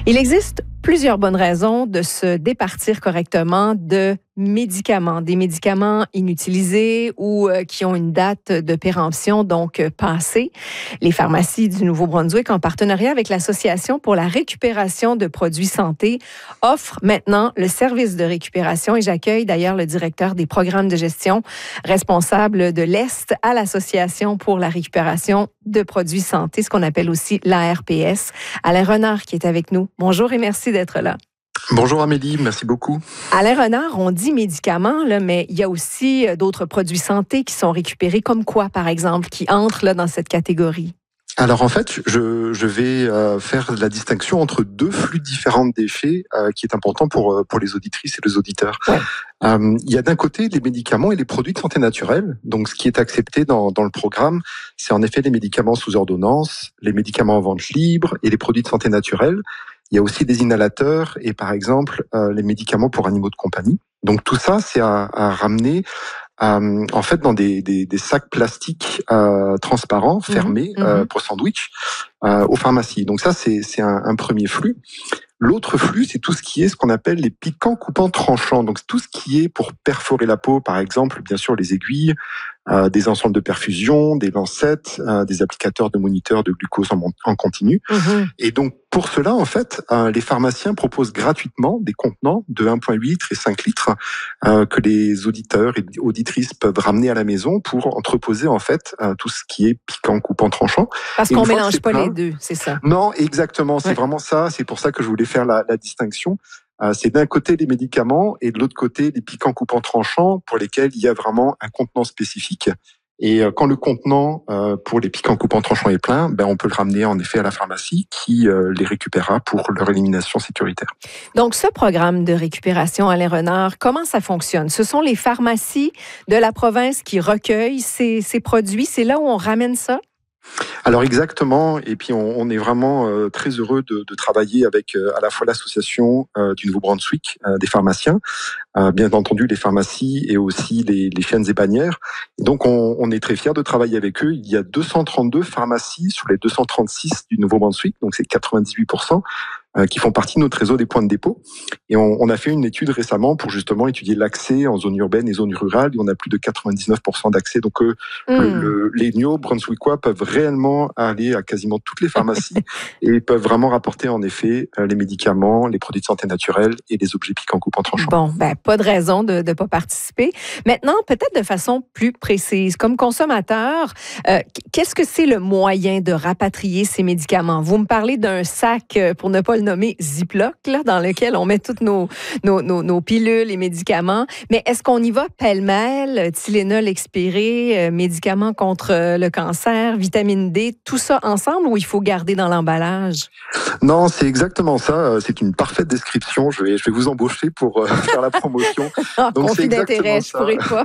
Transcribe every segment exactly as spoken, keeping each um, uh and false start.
Il existe plusieurs bonnes raisons de se départir correctement de médicaments, des médicaments inutilisés ou euh, qui ont une date de péremption, donc euh, passée. Les pharmacies du Nouveau-Brunswick, en partenariat avec l'Association pour la récupération de produits santé, offrent maintenant le service de récupération et j'accueille d'ailleurs le directeur des programmes de gestion responsable de l'Est à l'Association pour la récupération de produits santé, ce qu'on appelle aussi l'A R P S, Alain Renard qui est avec nous. Bonjour et merci d'être là. Bonjour Amélie, merci beaucoup. Alain Renard, on dit médicaments, là, mais il y a aussi d'autres produits santé qui sont récupérés, comme quoi, par exemple, qui entrent là, dans cette catégorie? Alors en fait, je, je vais euh, faire la distinction entre deux flux différents de déchets euh, qui est important pour, pour les auditrices et les auditeurs. Ouais. Euh, il y a d'un côté les médicaments et les produits de santé naturelle. Donc ce qui est accepté dans, dans le programme, c'est en effet les médicaments sous ordonnance, les médicaments en vente libre et les produits de santé naturelle. Il y a aussi des inhalateurs et par exemple euh, les médicaments pour animaux de compagnie. Donc tout ça, c'est à, à ramener euh, en fait dans des, des, des sacs plastiques euh, transparents, fermés mmh, euh, mmh. pour sandwich euh, aux pharmacies. Donc ça, c'est, c'est un, un premier flux. L'autre flux, c'est tout ce qui est ce qu'on appelle les piquants, coupants, tranchants. Donc c'est tout ce qui est pour perforer la peau, par exemple, bien sûr les aiguilles, euh, des ensembles de perfusion, des lancettes, euh, des applicateurs de moniteurs de glucose en, en continu. Mmh. Et donc pour cela, en fait, euh, les pharmaciens proposent gratuitement des contenants de un virgule huit et cinq litres euh, que les auditeurs et auditrices peuvent ramener à la maison pour entreposer en fait euh, tout ce qui est piquant, coupant, tranchant. Parce qu'on mélange pas plein, les deux, c'est ça? Non, exactement, c'est ouais. vraiment ça. C'est pour ça que je voulais faire la, la distinction. Euh, c'est d'un côté les médicaments et de l'autre côté les piquants, coupants, tranchants pour lesquels il y a vraiment un contenant spécifique. Et euh, quand le contenant euh, pour les piquants, coupants, tranchants est plein, ben on peut le ramener en effet à la pharmacie qui euh, les récupérera pour leur élimination sécuritaire. Donc ce programme de récupération, Alain Renard, comment ça fonctionne? Ce sont les pharmacies de la province qui recueillent ces, ces produits. C'est là où on ramène ça? Alors exactement, et puis on, on est vraiment euh, très heureux de, de travailler avec euh, à la fois l'association euh, du Nouveau-Brunswick euh, des pharmaciens, euh, bien entendu les pharmacies et aussi les, les chaînes et bannières. Et donc on, on est très fiers de travailler avec eux. Il y a deux cent trente-deux pharmacies sur les deux cent trente-six du Nouveau-Brunswick, donc c'est quatre-vingt-dix-huit pour cent. Qui font partie de notre réseau des points de dépôt. Et on, on a fait une étude récemment pour justement étudier l'accès en zone urbaine et zone rurale. Et on a plus de quatre-vingt-dix-neuf pour cent d'accès. Donc euh, mmh. le, le, les Néo-Brunswickois peuvent réellement aller à quasiment toutes les pharmacies et peuvent vraiment rapporter en effet les médicaments, les produits de santé naturelle et les objets piquants, coupants, tranchants. Bon, ben pas de raison de ne pas participer. Maintenant, peut-être de façon plus précise, comme consommateur, euh, qu'est-ce que c'est le moyen de rapatrier ces médicaments? Vous me parlez d'un sac, pour ne pas le nommé Ziploc, là, dans lequel on met toutes nos, nos, nos, nos pilules et médicaments. Mais est-ce qu'on y va pêle-mêle, Tylenol expiré, euh, médicaments contre euh, le cancer, vitamine D, tout ça ensemble ou il faut garder dans l'emballage? Non, c'est exactement ça. C'est une parfaite description. Je vais, je vais vous embaucher pour euh, faire la promotion. Donc, conflit d'intérêt, je pourrais pas.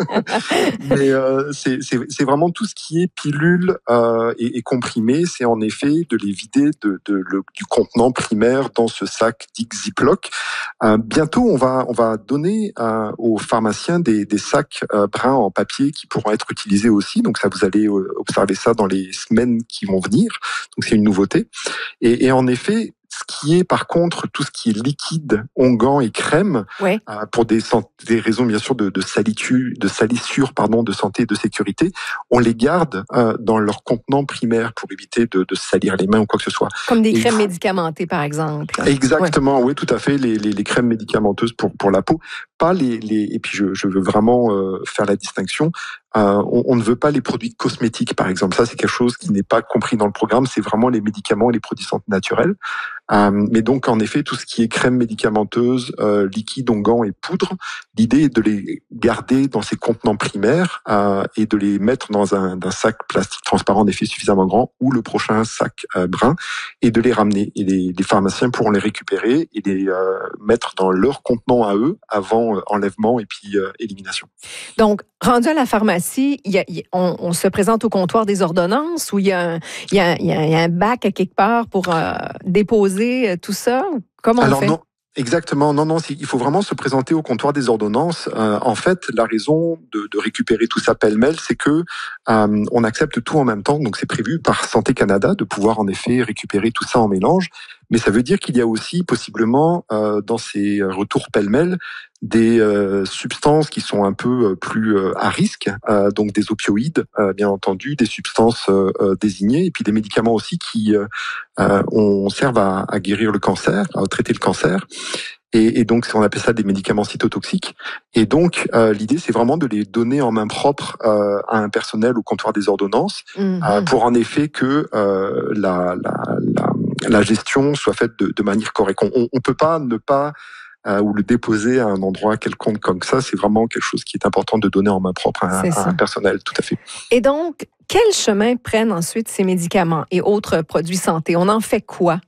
Mais euh, c'est, c'est, c'est vraiment tout ce qui est pilule euh, et, et comprimé. C'est en effet de les vider de, de, le, du contenant primaire dans ce sac dit Ziploc. Euh, bientôt, on va on va donner euh, aux pharmaciens des, des sacs euh, bruns en papier qui pourront être utilisés aussi. Donc ça, vous allez observer ça dans les semaines qui vont venir. Donc c'est une nouveauté. Et, et en effet, ce qui est par contre tout ce qui est liquide, onguent et crème, ouais. euh, pour des, des raisons bien sûr de, de salitude, de salissure, pardon, de santé et de sécurité, on les garde euh, dans leur contenant primaire pour éviter de, de salir les mains ou quoi que ce soit. Comme des et crèmes médicamentées par exemple. Exactement, ouais. oui, tout à fait, les, les, les crèmes médicamenteuses pour pour la peau, pas les les. Et puis je, je veux vraiment euh, faire la distinction. Euh, on, on ne veut pas les produits cosmétiques, par exemple. Ça, c'est quelque chose qui n'est pas compris dans le programme. C'est vraiment les médicaments et les produits santé naturels. Euh, mais donc, en effet, tout ce qui est crème médicamenteuse, euh, liquide, onguent et poudre, l'idée est de les garder dans ces contenants primaires euh, et de les mettre dans un, un sac plastique transparent, en effet, suffisamment grand, ou le prochain sac euh, brun, et de les ramener. Et les, les pharmaciens pourront les récupérer et les euh, mettre dans leur contenant à eux avant euh, enlèvement et puis euh, élimination. Donc, rendu à la pharmacie, il y a, il, on, on se présente au comptoir des ordonnances ou il y a un, il y a, il y a, il y a un bac à quelque part pour euh, déposer tout ça? Comment Alors, on fait? Non. Exactement, non, non, il faut vraiment se présenter au comptoir des ordonnances. Euh, en fait, la raison de, de récupérer tout ça pêle-mêle, c'est que euh, on accepte tout en même temps. Donc, c'est prévu par Santé Canada de pouvoir en effet récupérer tout ça en mélange. mais ça veut dire qu'il y a aussi possiblement euh, dans ces retours pêle-mêle des euh, substances qui sont un peu plus euh, à risque, euh, donc des opioïdes, euh, bien entendu, des substances euh, désignées, et puis des médicaments aussi qui euh, on servent à, à guérir le cancer, à traiter le cancer. Et, et donc, on appelle ça des médicaments cytotoxiques. Et donc, euh, l'idée, c'est vraiment de les donner en main propre euh, à un personnel au comptoir des ordonnances, mmh. euh, pour en effet que euh, la, la, la, la gestion soit faite de, de manière correcte. On ne peut pas ne pas euh, ou le déposer à un endroit quelconque comme ça. C'est vraiment quelque chose qui est important de donner en main propre à, à un personnel, tout à fait. Et donc, quel chemin prennent ensuite ces médicaments et autres produits santé? On en fait quoi?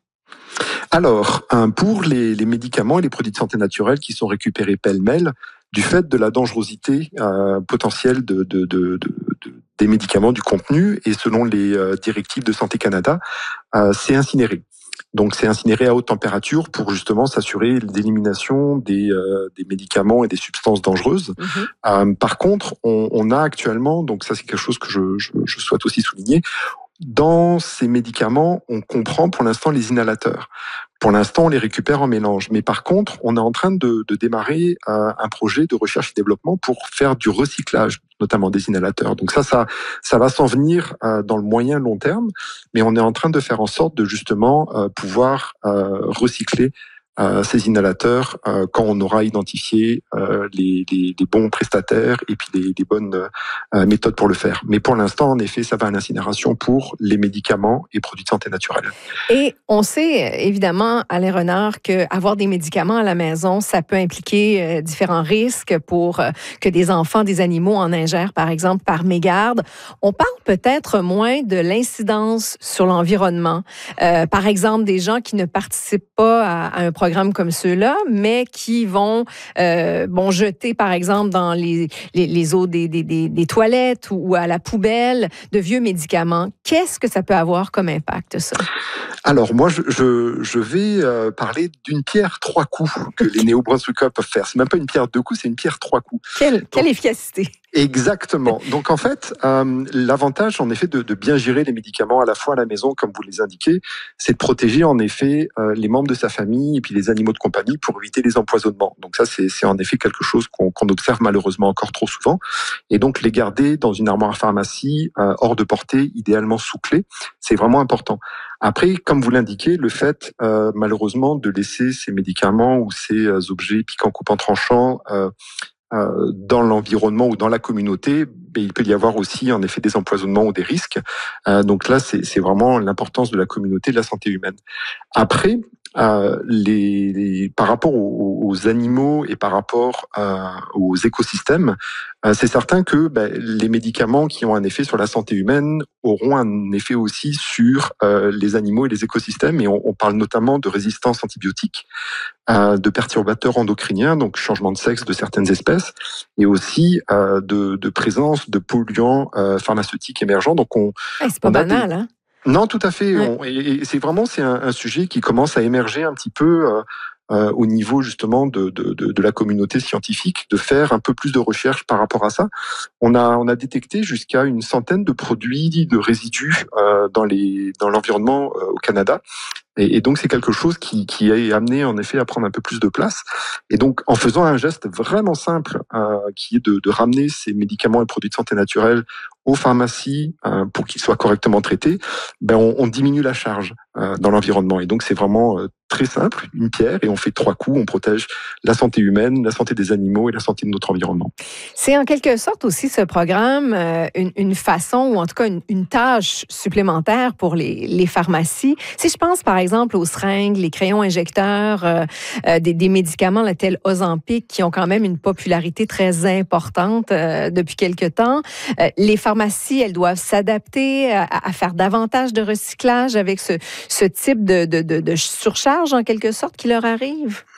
Alors, pour les, les médicaments et les produits de santé naturels qui sont récupérés pêle-mêle, du fait de la dangerosité euh, potentielle de, de, de, de, de, des médicaments, du contenu, et selon les euh, directives de Santé Canada, euh, c'est incinéré. Donc, c'est incinéré à haute température pour justement s'assurer l'élimination des, euh, des médicaments et des substances dangereuses. Mmh. Euh, par contre, on, on a actuellement, donc ça c'est quelque chose que je, je, je souhaite aussi souligner, dans ces médicaments, on comprend pour l'instant les inhalateurs. Pour l'instant, on les récupère en mélange. Mais par contre, on est en train de, de démarrer euh, un projet de recherche et développement pour faire du recyclage, notamment des inhalateurs. Donc ça, ça, ça va s'en venir euh, dans le moyen long terme. Mais on est en train de faire en sorte de justement euh, pouvoir euh, recycler Euh, ces inhalateurs euh, quand on aura identifié euh, les, les, les bons prestataires et puis les, les bonnes euh, méthodes pour le faire. Mais pour l'instant, en effet, ça va à l'incinération pour les médicaments et produits de santé naturelle. Et on sait évidemment, Alain Renard, qu'avoir des médicaments à la maison, ça peut impliquer euh, différents risques pour euh, que des enfants, des animaux en ingèrent, par exemple, par mégarde. On parle peut-être moins de l'incidence sur l'environnement. Euh, par exemple, des gens qui ne participent pas à, à un programmes comme ceux-là, mais qui vont euh, bon, jeter, par exemple, dans les, les, les eaux des, des, des, des toilettes ou, ou à la poubelle de vieux médicaments. Qu'est-ce que ça peut avoir comme impact, ça? Alors, moi, je, je, je vais euh, parler d'une pierre trois coups que les néo-brunswickers peuvent faire. C'est même pas une pierre deux coups, c'est une pierre trois coups. Quelle, Donc, quelle efficacité! Exactement. Donc en fait, euh, l'avantage en effet de, de bien gérer les médicaments à la fois à la maison, comme vous les indiquez, c'est de protéger en effet euh, les membres de sa famille et puis les animaux de compagnie pour éviter les empoisonnements. Donc ça, c'est, c'est en effet quelque chose qu'on, qu'on observe malheureusement encore trop souvent. Et donc les garder dans une armoire à pharmacie, euh, hors de portée, idéalement sous clé, c'est vraiment important. Après, comme vous l'indiquez, le fait euh, malheureusement de laisser ces médicaments ou ces euh, objets piquants, coupants, tranchants euh, Euh, dans l'environnement ou dans la communauté, mais il peut y avoir aussi en effet des empoisonnements ou des risques. Euh, donc là, c'est, c'est vraiment l'importance de la communauté, de la santé humaine. Après, euh, les, les, par rapport aux, aux animaux et par rapport euh, aux écosystèmes, euh, c'est certain que ben, les médicaments qui ont un effet sur la santé humaine auront un effet aussi sur euh, les animaux et les écosystèmes. Et on, on parle notamment de résistance antibiotique, euh, de perturbateurs endocriniens, donc changement de sexe de certaines espèces, et aussi euh, de, de présence de polluants euh, pharmaceutiques émergents. Donc on, hey, c'est pas on banal, des... hein? Non, tout à fait. Ouais. On, et, et c'est vraiment c'est un, un sujet qui commence à émerger un petit peu euh, euh, au niveau justement de, de, de, de la communauté scientifique, de faire un peu plus de recherche par rapport à ça. On a on a détecté jusqu'à une centaine de produits de résidus euh, dans les dans l'environnement euh, au Canada. Et, et donc c'est quelque chose qui, qui est amené en effet à prendre un peu plus de place. Et donc en faisant un geste vraiment simple, euh, qui est de, de ramener ces médicaments et produits de santé naturelle aux pharmacies euh, pour qu'ils soient correctement traités, ben on, on diminue la charge euh, dans l'environnement. Et donc c'est vraiment euh, très simple, une pierre, et on fait trois coups, on protège la santé humaine, la santé des animaux et la santé de notre environnement. C'est en quelque sorte aussi ce programme euh, une, une façon, ou en tout cas une, une tâche supplémentaire pour les, les pharmacies. Si je pense par exemple aux seringues, les crayons injecteurs, euh, euh, des, des médicaments là, tels Ozempic qui ont quand même une popularité très importante euh, depuis quelque temps, euh, les pharmacies, elles doivent s'adapter à, à faire davantage de recyclage avec ce, ce type de, de, de, de surcharge en quelque sorte qui leur arrive?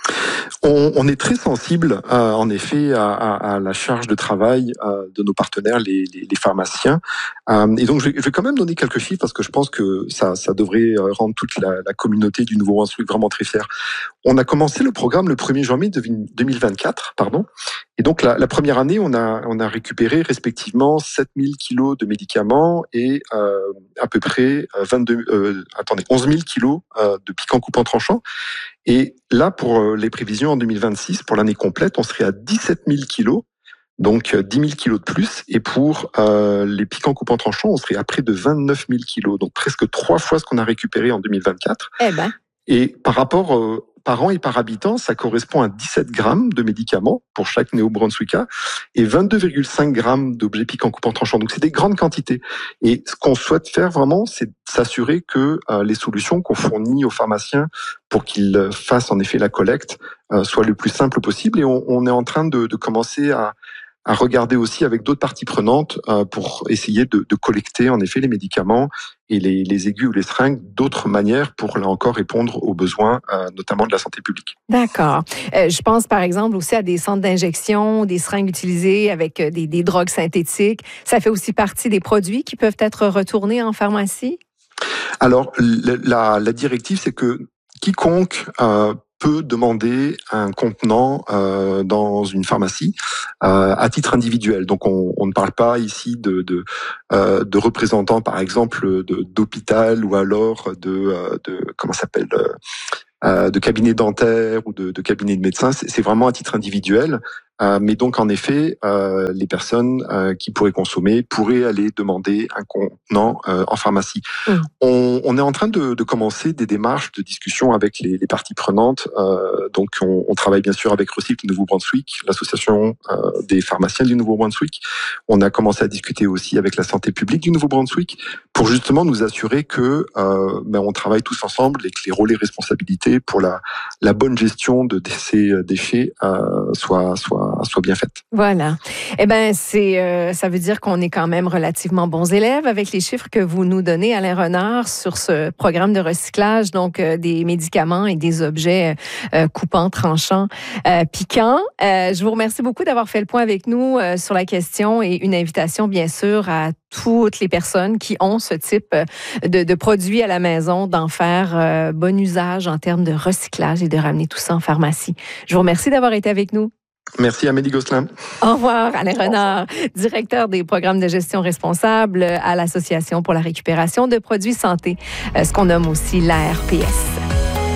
On, on est très sensible, euh, en effet, à, à, à la charge de travail euh, de nos partenaires, les, les, les pharmaciens. Euh, et donc, je vais, je vais quand même donner quelques chiffres parce que je pense que ça, ça devrait rendre toute la, la communauté du Nouveau-Brunswick vraiment très fière. On a commencé le programme le premier janvier deux mille vingt-quatre, pardon. Et donc, la, la première année, on a, on a récupéré respectivement sept mille kilos de médicaments et euh, à peu près vingt-deux, euh, attendez, onze mille kilos euh, de piquants coupants tranchants. Et là, pour les prévisions en deux mille vingt-six, pour l'année complète, on serait à dix-sept mille kilos, donc dix mille kilos de plus. Et pour euh, les piquants coupants tranchants, on serait à près de vingt-neuf mille kilos, donc presque trois fois ce qu'on a récupéré en deux mille vingt-quatre. Eh ben. Et par rapport euh, par an et par habitant, ça correspond à dix-sept grammes de médicaments pour chaque néo-brunswicka et vingt-deux virgule cinq grammes d'objets piquants coupants tranchants. Donc c'est des grandes quantités. Et ce qu'on souhaite faire vraiment, c'est s'assurer que euh, les solutions qu'on fournit aux pharmaciens pour qu'ils fassent en effet la collecte euh, soient le plus simple possible. Et on, on est en train de, de commencer à à regarder aussi avec d'autres parties prenantes euh, pour essayer de, de collecter en effet les médicaments et les, les aiguilles ou les seringues d'autres manières pour là encore répondre aux besoins euh, notamment de la santé publique. D'accord. Euh, je pense par exemple aussi à des centres d'injection, des seringues utilisées avec des, des drogues synthétiques. Ça fait aussi partie des produits qui peuvent être retournés en pharmacie? Alors, la, la directive, c'est que quiconque euh, peut demander un contenant euh, dans une pharmacie euh, à titre individuel. Donc on, on ne parle pas ici de, de, euh, de représentants, par exemple, de, d'hôpital ou alors de, de comment ça s'appelle euh, de cabinet dentaire ou de, de cabinet de médecins. C'est, c'est vraiment à titre individuel. Euh, mais donc, en effet, euh, les personnes euh, qui pourraient consommer pourraient aller demander un contenant euh, en pharmacie. Mmh. On, on est en train de, de commencer des démarches de discussion avec les, les parties prenantes. Euh, donc, on, on travaille bien sûr avec Recycle Nouveau-Brunswick, l'association euh, des pharmaciens du Nouveau-Brunswick. On a commencé à discuter aussi avec la santé publique du Nouveau-Brunswick pour justement nous assurer que euh, ben, on travaille tous ensemble et que les rôles et responsabilités pour la, la bonne gestion de ces déchets euh, soient, soient soit bien faite. Voilà. Eh bien, c'est, euh, ça veut dire qu'on est quand même relativement bons élèves avec les chiffres que vous nous donnez, Alain Renard, sur ce programme de recyclage, donc euh, des médicaments et des objets euh, coupants, tranchants, euh, piquants. Euh, je vous remercie beaucoup d'avoir fait le point avec nous euh, sur la question et une invitation, bien sûr, à toutes les personnes qui ont ce type de, de produits à la maison, d'en faire euh, bon usage en termes de recyclage et de ramener tout ça en pharmacie. Je vous remercie d'avoir été avec nous. Merci Amélie Gosselin. Au revoir, Alain Renard, directeur des programmes de gestion responsable à l'Association pour la récupération de produits santé, ce qu'on nomme aussi l'A R P S.